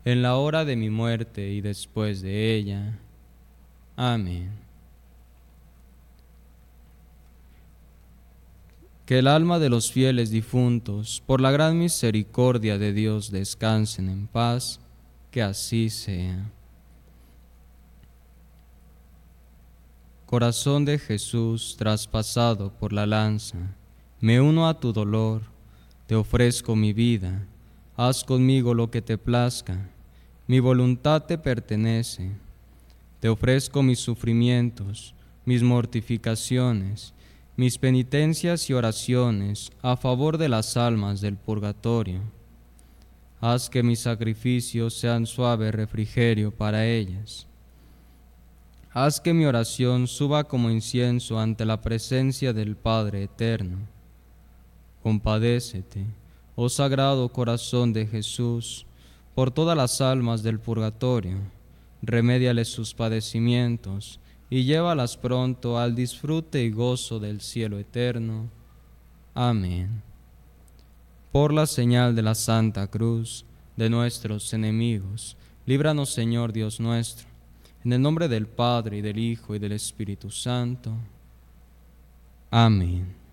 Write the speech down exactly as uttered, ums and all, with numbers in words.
en la hora de mi muerte y después de ella. Amén. Que el alma de los fieles difuntos, por la gran misericordia de Dios, descansen en paz, que así sea. Corazón de Jesús traspasado por la lanza, me uno a tu dolor, te ofrezco mi vida, haz conmigo lo que te plazca, mi voluntad te pertenece. Te ofrezco mis sufrimientos, mis mortificaciones, mis penitencias y oraciones a favor de las almas del purgatorio. Haz que mis sacrificios sean suave refrigerio para ellas. Haz que mi oración suba como incienso ante la presencia del Padre Eterno. Compadécete, oh Sagrado Corazón de Jesús, por todas las almas del purgatorio, remédiales sus padecimientos y llévalas pronto al disfrute y gozo del cielo eterno. Amén. Por la señal de la Santa Cruz de nuestros enemigos, líbranos, Señor Dios nuestro, en el nombre del Padre, y del Hijo, y del Espíritu Santo. Amén.